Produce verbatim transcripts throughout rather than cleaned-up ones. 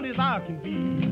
down as I can be.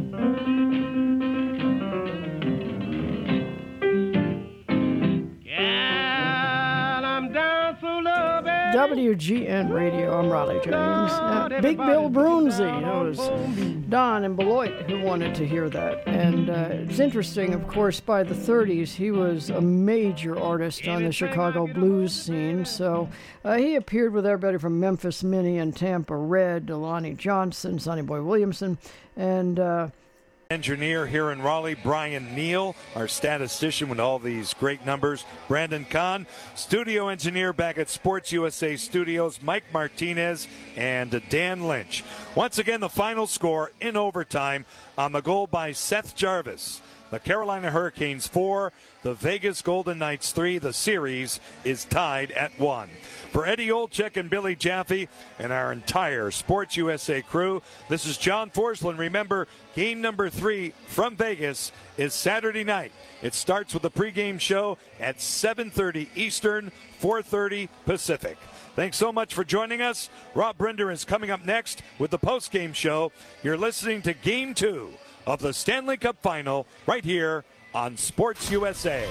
W G N Radio, I'm Raleigh James. Uh, Big Bill Broomsey, it was Don and Beloit who wanted to hear that. And uh, it's interesting, of course, by the thirties, he was a major artist on the Chicago blues scene. So uh, he appeared with everybody from Memphis Minnie and Tampa Red, Lonnie Johnson, Sonny Boy Williamson, and... Uh, Engineer here in Raleigh, Brian Neal, our statistician with all these great numbers, Brandon Kahn, studio engineer back at Sports U S A Studios, Mike Martinez, and Dan Lynch. Once again, the final score in overtime on the goal by Seth Jarvis. The Carolina Hurricanes four, the Vegas Golden Knights three. The series is tied at one. For Eddie Olczyk and Billy Jaffe and our entire Sports U S A crew, this is John Forsland. Remember, game number three from Vegas is Saturday night. It starts with the pregame show at seven thirty Eastern, four thirty Pacific. Thanks so much for joining us. Rob Brender is coming up next with the postgame show. You're listening to Game two of the Stanley Cup Final right here on Sports U S A.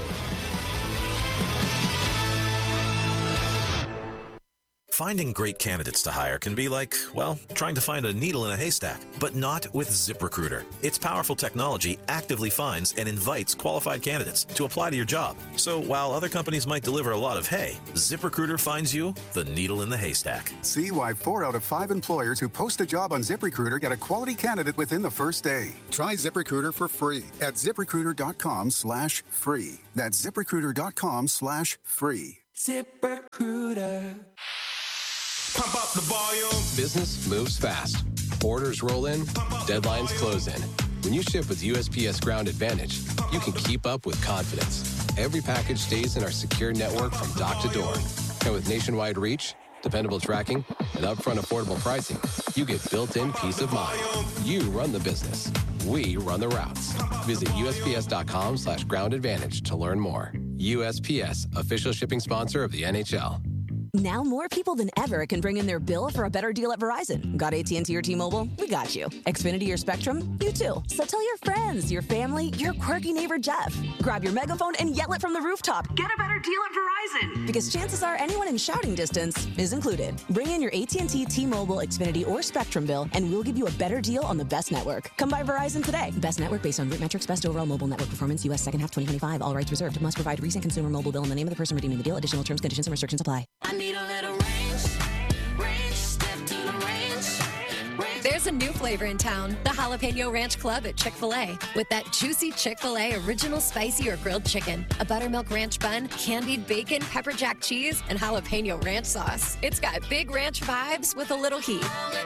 Finding great candidates to hire can be like, well, trying to find a needle in a haystack, but not with ZipRecruiter. Its powerful technology actively finds and invites qualified candidates to apply to your job. So while other companies might deliver a lot of hay, ZipRecruiter finds you the needle in the haystack. See why four out of five employers who post a job on ZipRecruiter get a quality candidate within the first day. Try ZipRecruiter for free at ZipRecruiter.com slash free. That's ZipRecruiter.com slash free. ZipRecruiter. Pump up the volume. Business moves fast. Orders roll in, deadlines close in. When you ship with U S P S Ground Advantage, you can keep up with confidence. Every package stays in our secure network from dock to door. And with nationwide reach, dependable tracking, and upfront affordable pricing, you get built-in peace of mind. You run the business. We run the routes. Visit USPS.com slash ground advantage to learn more. U S P S, official shipping sponsor of the N H L. Now more people than ever can bring in their bill for a better deal at Verizon. Got A T and T or T-Mobile? We got you. Xfinity or Spectrum? You too. So tell your friends, your family, your quirky neighbor Jeff. Grab your megaphone and yell it from the rooftop. Get a better deal at Verizon. Because chances are anyone in shouting distance is included. Bring in your A T and T, T-Mobile, Xfinity, or Spectrum bill, and we'll give you a better deal on the best network. Come by Verizon today. Best network based on root metrics, best overall mobile network performance, U S second half twenty twenty-five. All rights reserved. Must provide recent consumer mobile bill and the name of the person redeeming the deal. Additional terms, conditions, and restrictions apply. I need a little range, range, step to the range, range. There's a new flavor in town, the Jalapeno Ranch Club at Chick-fil-A. With that juicy Chick-fil-A original spicy or grilled chicken, a buttermilk ranch bun, candied bacon, pepper jack cheese, and jalapeno ranch sauce. It's got big ranch vibes with a little heat.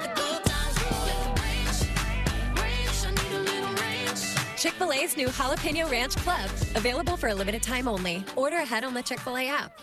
Chick-fil-A's new Jalapeno Ranch Club, available for a limited time only. Order ahead on the Chick-fil-A app.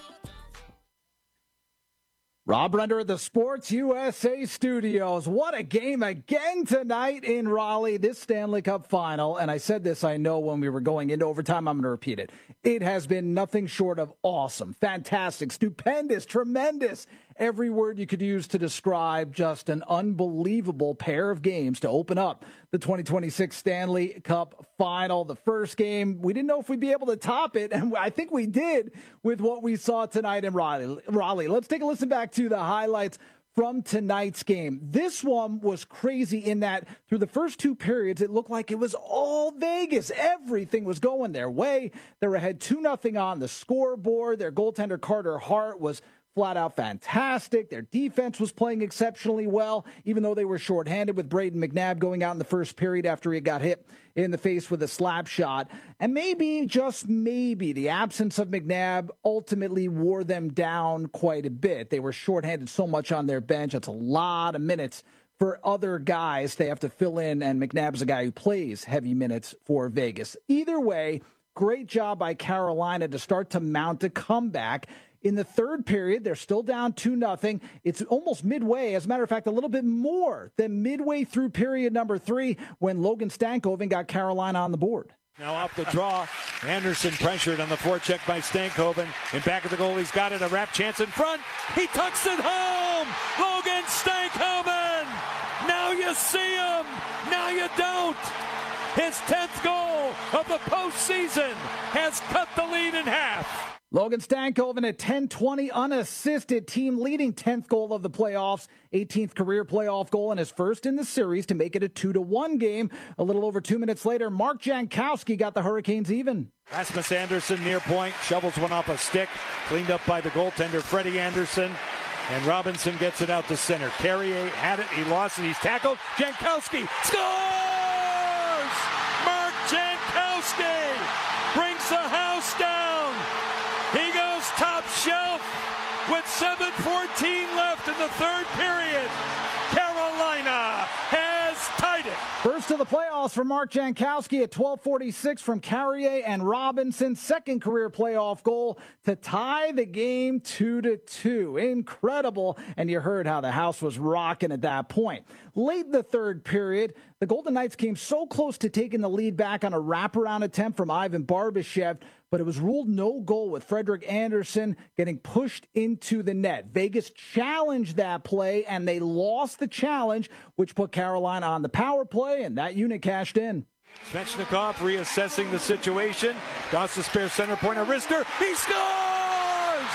Rob Brender at the Sports U S A Studios. What a game again tonight in Raleigh, this Stanley Cup final. And I said this, I know, when we were going into overtime. I'm going to repeat it. It has been nothing short of awesome, fantastic, stupendous, tremendous. Every word you could use to describe just an unbelievable pair of games to open up the twenty twenty-six Stanley Cup final. The first game, we didn't know if we'd be able to top it, and I think we did with what we saw tonight in Raleigh. Raleigh. Let's take a listen back to the highlights from tonight's game. This one was crazy in that through the first two periods, it looked like it was all Vegas. Everything was going their way. They were ahead two nothing on the scoreboard. Their goaltender, Carter Hart, was flat out fantastic. Their defense was playing exceptionally well, even though they were shorthanded with Braden McNabb going out in the first period after he got hit in the face with a slap shot. And maybe, just maybe, the absence of McNabb ultimately wore them down quite a bit. They were shorthanded so much on their bench. That's a lot of minutes for other guys they have to fill in, and McNabb's a guy who plays heavy minutes for Vegas. Either way, great job by Carolina to start to mount a comeback. In the third period, they're still down two nothing. It's almost midway. As a matter of fact, a little bit more than midway through period number three when Logan Stankoven got Carolina on the board. Now off the draw, Anderson pressured on the forecheck by Stankoven. In back of the goal, he's got it, a wrap chance in front. He tucks it home! Logan Stankoven! Now you see him! Now you you don't. His tenth goal of the postseason has cut the lead in half. Logan Stankoven at ten twenty unassisted, team leading tenth goal of the playoffs, eighteenth career playoff goal, and his first in the series to make it a two to one game. A little over two minutes later, Mark Jankowski got the Hurricanes even. Rasmus Anderson near point, shovels one off a stick, cleaned up by the goaltender Freddie Anderson, and Robinson gets it out to center. Carrier had it, he lost it, he's tackled. Jankowski scores! Mark Jankowski brings the house down. He goes top shelf with seven fourteen left in the third period. Carolina has tied it. First of the playoffs for Mark Jankowski at twelve forty-six from Carrier and Robinson. Second career playoff goal to tie the game two to two. Incredible. And you heard how the house was rocking at that point. Late in the third period, the Golden Knights came so close to taking the lead back on a wraparound attempt from Ivan Barbashev, but it was ruled no goal with Frederik Andersen getting pushed into the net. Vegas challenged that play, and they lost the challenge, which put Carolina on the power play, and that unit cashed in. Svechnikov reassessing the situation. Gostisbehere center point, Arister. He scores!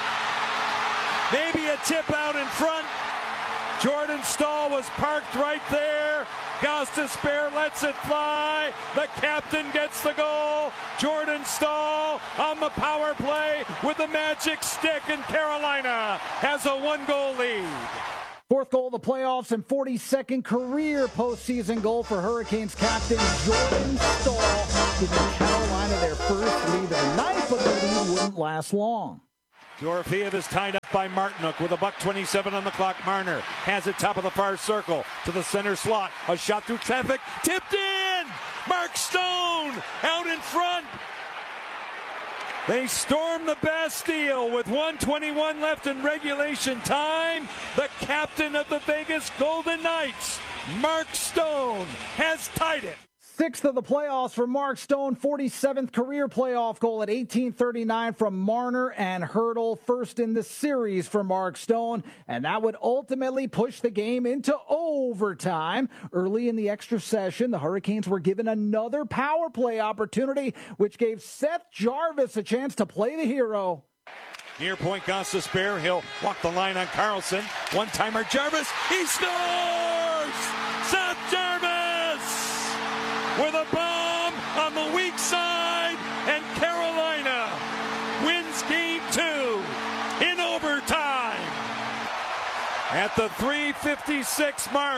Maybe a tip out in front. Jordan Staal was parked right there. Gostisbehere lets it fly. The captain gets the goal. Jordan Staal on the power play with the magic stick, and Carolina has a one-goal lead. Fourth goal of the playoffs and forty-second career postseason goal for Hurricanes captain Jordan Staal, giving Carolina their first lead of the night, but the lead wouldn't last long. Dorofeev is tied up by Martinook with a buck twenty-seven on the clock. Marner has it top of the far circle to the center slot. A shot through traffic, tipped in! Mark Stone out in front. They storm the Bastille with one twenty-one left in regulation time. The captain of the Vegas Golden Knights, Mark Stone, has tied it. Sixth of the playoffs for Mark Stone, forty-seventh career playoff goal at eighteen thirty-nine from Marner and Hertl, first in the series for Mark Stone, and that would ultimately push the game into overtime. Early in the extra session, the Hurricanes were given another power play opportunity, which gave Seth Jarvis a chance to play the hero. Near point, Gostisbehere. He'll walk the line on Carlson. One-timer, Jarvis. He scores! Seth Jarvis! With a bomb on the weak side, and Carolina wins game two in overtime. At the three fifty-six mark,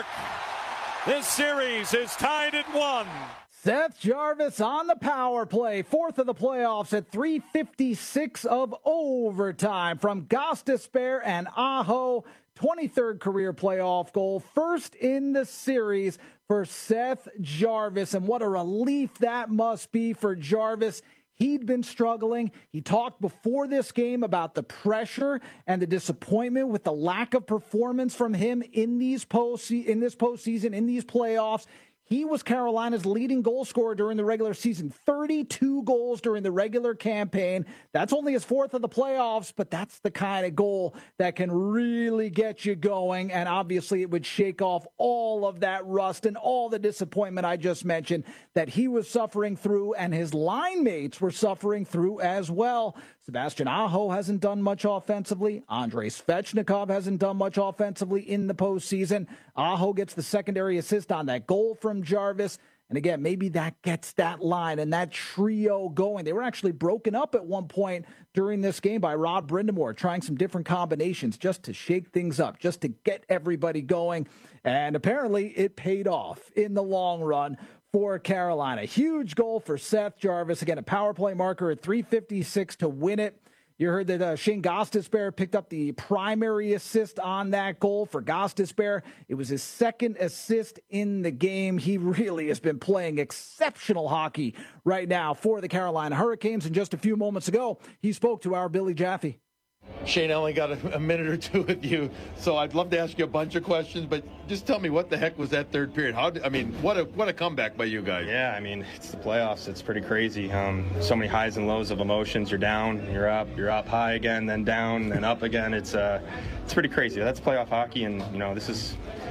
this series is tied at one. Seth Jarvis on the power play, fourth of the playoffs at three fifty-six of overtime from Gostisbehere and Aho. twenty-third career playoff goal, first in the series for Seth Jarvis, and what a relief that must be for Jarvis. He'd been struggling. He talked before this game about the pressure and the disappointment with the lack of performance from him in these post in this postseason, in these playoffs. He was Carolina's leading goal scorer during the regular season, thirty-two goals during the regular campaign. That's only his fourth of the playoffs, but that's the kind of goal that can really get you going. And obviously it would shake off all of that rust and all the disappointment I just mentioned that he was suffering through and his line mates were suffering through as well. Sebastian Aho hasn't done much offensively. Andrei Svechnikov hasn't done much offensively in the postseason. Aho gets the secondary assist on that goal from Jarvis. And again, maybe that gets that line and that trio going. They were actually broken up at one point during this game by Rod Brind'Amour, trying some different combinations just to shake things up, just to get everybody going. And apparently it paid off in the long run for Carolina. Huge goal for Seth Jarvis. Again, a power play marker at three fifty-six to win it. You heard that uh, Shane Gostisbehere picked up the primary assist on that goal for Gostisbehere. It was his second assist in the game. He really has been playing exceptional hockey right now for the Carolina Hurricanes. And just a few moments ago, he spoke to our Billy Jaffe. Shane, I only got a, a minute or two with you, so I'd love to ask you a bunch of questions, but just tell me what the heck was that third period? How? I mean, what a what a comeback by you guys. Yeah, I mean, it's the playoffs. It's pretty crazy. Um, so many highs and lows of emotions. You're down, you're up, you're up high again, then down, then up again. It's uh, it's pretty crazy. That's playoff hockey, and you know, this is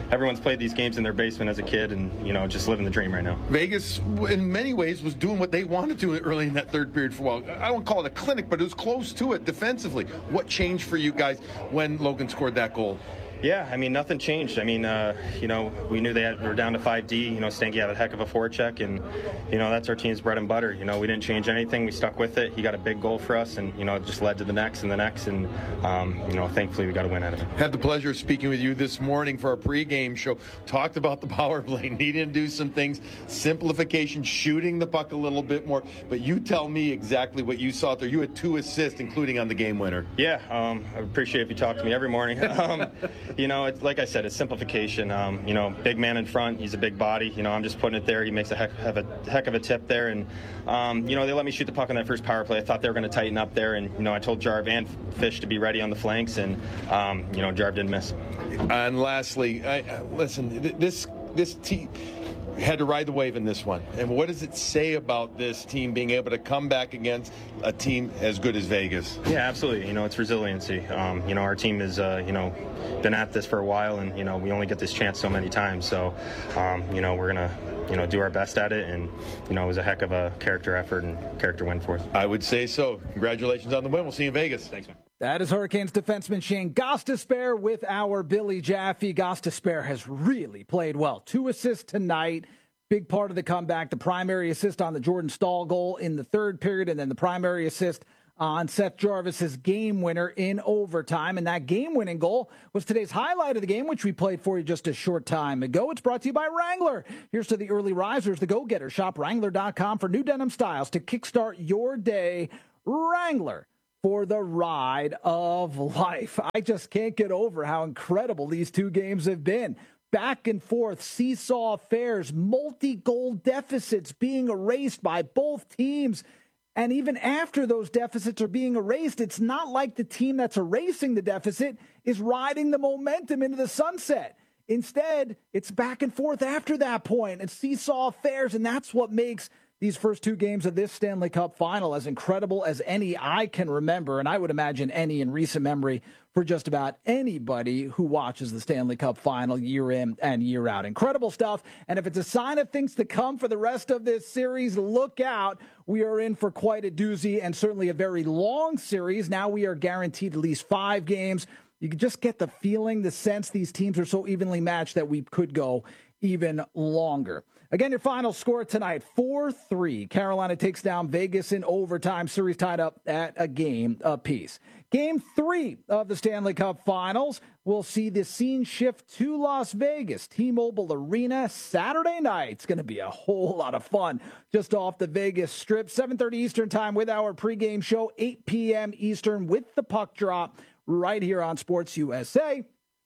everyone's played these games in their basement as a kid, and you know, just living the dream right now. Vegas, in many ways, was doing what they wanted to early in that third period for a while. I won't call it a clinic, but it was close to it defensively. What changed for you guys when Logan scored that goal? Yeah, I mean, nothing changed. I mean, uh, you know, we knew they had, we were down to five D. You know, Stanky had a heck of a forecheck, and, you know, that's our team's bread and butter. You know, we didn't change anything. We stuck with it. He got a big goal for us, and, you know, it just led to the next and the next, and, um, you know, thankfully we got a win out of it. Had the pleasure of speaking with you this morning for our pregame show. Talked about the power play, needing to do some things, simplification, shooting the puck a little bit more. But you tell me exactly what you saw there. You had two assists, including on the game winner. Yeah, um, I appreciate if you talk to me every morning. um, you know, it's like I said, it's simplification. Um, you know, big man in front, he's a big body. You know, I'm just putting it there. He makes a heck, have a heck of a tip there. And, um, you know, they let me shoot the puck on that first power play. I thought they were going to tighten up there. And, you know, I told Jarv and Fish to be ready on the flanks. And, um, you know, Jarv didn't miss. And lastly, I, uh, listen, th- this this team had to ride the wave in this one. And what does it say about this team being able to come back against a team as good as Vegas? Yeah, absolutely. You know, it's resiliency. Um, you know, our team is, uh, you know, been at this for a while, and, you know, we only get this chance so many times. So, um, you know, we're going to, you know, do our best at it. And, you know, it was a heck of a character effort and character win for us. I would say so. Congratulations on the win. We'll see you in Vegas. Thanks, man. That is Hurricanes defenseman Shane Gostisbehere with our Billy Jaffe. Gostisbehere has really played well. Two assists tonight. Big part of the comeback. The primary assist on the Jordan Staal goal in the third period, and then the primary assist on Seth Jarvis's game winner in overtime. And that game-winning goal was today's highlight of the game, which we played for you just a short time ago. It's brought to you by Wrangler. Here's to the early risers, the go-getters. Shop Wrangler dot com for new denim styles to kickstart your day. Wrangler, for the ride of life. I just can't get over how incredible these two games have been. Back and forth, seesaw affairs, multi-goal deficits being erased by both teams. And even after those deficits are being erased, it's not like the team that's erasing the deficit is riding the momentum into the sunset. Instead, it's back and forth after that point. It's seesaw affairs, and that's what makes these first two games of this Stanley Cup final as incredible as any I can remember, and I would imagine any in recent memory for just about anybody who watches the Stanley Cup final year in and year out. Incredible stuff, and if it's a sign of things to come for the rest of this series, look out. We are in for quite a doozy and certainly a very long series. Now we are guaranteed at least five games. You can just get the feeling, the sense these teams are so evenly matched that we could go even longer. Again, your final score tonight, four three. Carolina takes down Vegas in overtime. Series tied up at a game apiece. Game three of the Stanley Cup Finals. We'll see the scene shift to Las Vegas. T-Mobile Arena Saturday night. It's going to be a whole lot of fun just off the Vegas Strip. seven thirty Eastern time with our pregame show. eight p.m. Eastern with the puck drop right here on Sports U S A.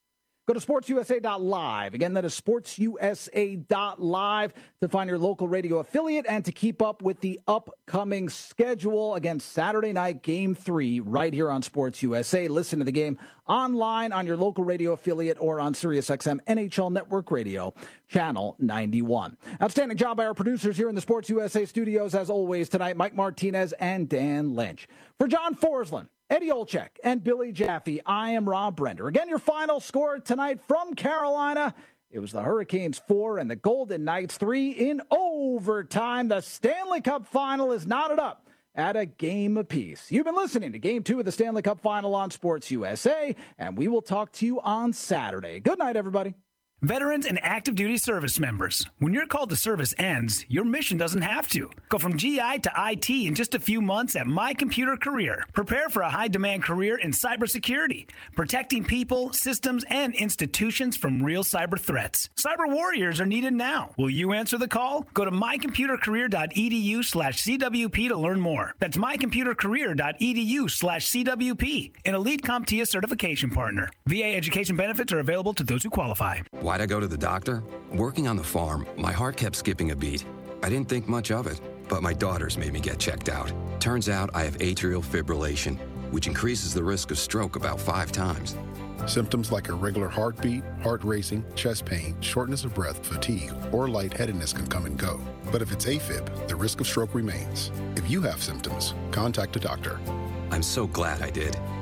Go to sports u s a dot live. Again, that is sports u s a dot live to find your local radio affiliate and to keep up with the upcoming schedule. Again, Saturday night, game three, right here on Sports U S A. Listen to the game online on your local radio affiliate or on SiriusXM N H L Network Radio, channel ninety-one. Outstanding job by our producers here in the Sports U S A studios, as always, tonight, Mike Martinez and Dan Lynch. For John Forsland, Eddie Olczyk, and Billy Jaffe, I am Rob Brender. Again, your final score tonight from Carolina. It was the Hurricanes four and the Golden Knights three in overtime. The Stanley Cup final is knotted up at a game apiece. You've been listening to Game two of the Stanley Cup final on Sports U S A, and we will talk to you on Saturday. Good night, everybody. Veterans and active duty service members, when your call to service ends, your mission doesn't have to. Go from G I to I T in just a few months at My Computer Career. Prepare for a high-demand career in cybersecurity, protecting people, systems, and institutions from real cyber threats. Cyber warriors are needed now. Will you answer the call? Go to my computer career dot e d u slash c w p to learn more. That's my computer career dot e d u slash c w p, an elite CompTIA certification partner. V A education benefits are available to those who qualify. Why'd I go to the doctor? Working on the farm, my heart kept skipping a beat. I didn't think much of it, but my daughters made me get checked out. Turns out I have atrial fibrillation, which increases the risk of stroke about five times. Symptoms like irregular heartbeat, heart racing, chest pain, shortness of breath, fatigue, or lightheadedness can come and go. But if it's AFib, the risk of stroke remains. If you have symptoms, contact a doctor. I'm so glad I did.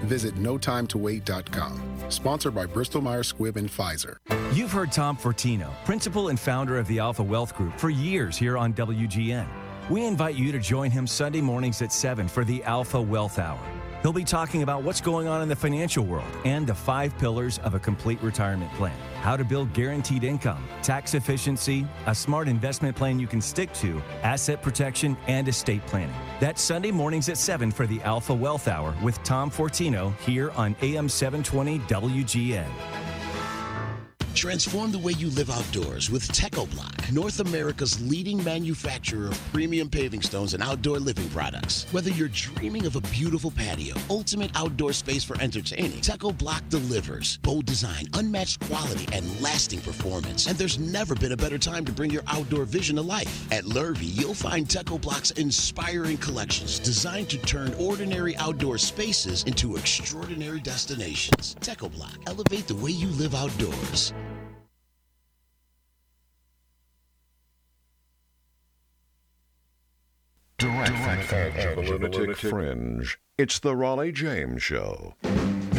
Visit no time to wait dot com. Sponsored by Bristol Myers Squibb and Pfizer. You've heard Tom Fortino, principal and founder of the Alpha Wealth Group, for years here on W G N. We invite you to join him Sunday mornings at seven for the Alpha Wealth Hour. He'll be talking about what's going on in the financial world and the five pillars of a complete retirement plan. How to build guaranteed income, tax efficiency, a smart investment plan you can stick to, asset protection, and estate planning. That's Sunday mornings at seven for the Alpha Wealth Hour with Tom Fortino here on A M seven twenty W G N. Transform the way you live outdoors with TechoBlock, North America's leading manufacturer of premium paving stones and outdoor living products. Whether you're dreaming of a beautiful patio, ultimate outdoor space for entertaining, TechoBlock delivers. Bold design, unmatched quality, and lasting performance. And there's never been a better time to bring your outdoor vision to life. At Lurvy, you'll find TechoBlock's inspiring collections designed to turn ordinary outdoor spaces into extraordinary destinations. TechoBlock, elevate the way you live outdoors. Direct from the edge of the lunatic fringe. It's the Raleigh James Show.